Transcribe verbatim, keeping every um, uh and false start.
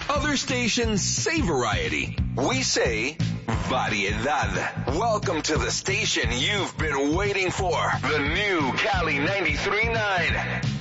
Other stations say variety. We say variedad. Welcome to the station you've been waiting for. The new Cali ninety-three point nine.